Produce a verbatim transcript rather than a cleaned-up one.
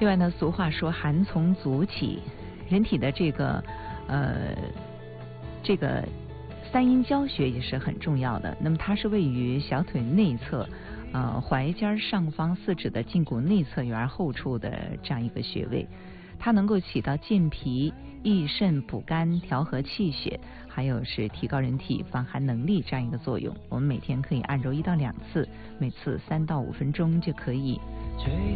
另外呢，俗话说寒从足起，人体的这个呃这个三阴交穴也是很重要的。那么它是位于小腿内侧，呃踝尖上方四指的胫骨内侧缘后处的这样一个穴位，它能够起到健脾、益肾、补肝、调和气血，还有是提高人体防寒能力这样一个作用。我们每天可以按揉一到两次，每次三到五分钟就可以。